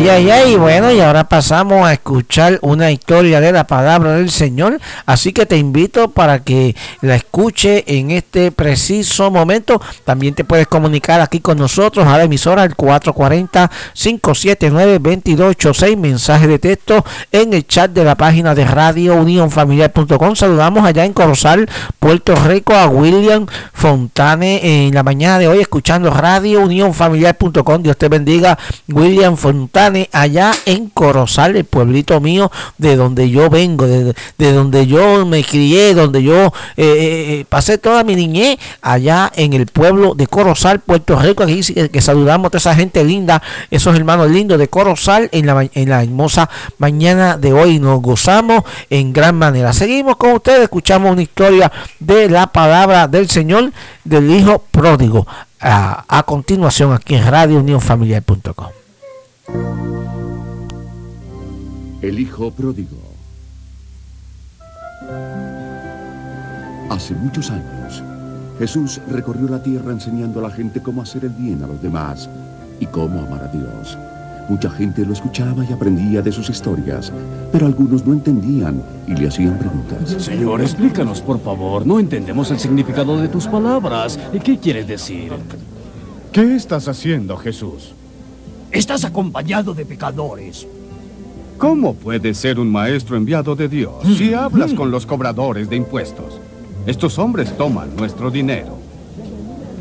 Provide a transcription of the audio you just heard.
Ay, bueno, y ahora pasamos a escuchar una historia de la palabra del Señor, así que te invito para que la escuche en este preciso momento. También te puedes comunicar aquí con nosotros a la emisora al 440-579-2286, mensaje de texto en el chat de la página de Radio Unionfamiliar.com. Saludamos allá en Corozal, Puerto Rico, a William Fontane en la mañana de hoy escuchando Radio Unionfamiliar.com. Dios te bendiga, William Fontane, allá en Corozal, el pueblito mío, de donde yo vengo, de donde yo me crié, donde yo pasé toda mi niñez, allá en el pueblo de Corozal, Puerto Rico. Aquí que saludamos a toda esa gente linda, esos hermanos lindos de Corozal en la hermosa mañana de hoy. Nos gozamos en gran manera. Seguimos con ustedes, escuchamos una historia de la palabra del Señor, del Hijo Pródigo, a continuación aquí en Radio Unionfamiliar.com. El Hijo Pródigo. Hace muchos años, Jesús recorrió la tierra enseñando a la gente cómo hacer el bien a los demás y cómo amar a Dios. Mucha gente lo escuchaba y aprendía de sus historias, pero algunos no entendían y le hacían preguntas. Señor, explícanos, por favor. No entendemos el significado de tus palabras. ¿Qué quieres decir? ¿Qué estás haciendo, Jesús? Estás acompañado de pecadores. ¿Cómo puedes ser un maestro enviado de Dios si hablas con los cobradores de impuestos? Estos hombres toman nuestro dinero.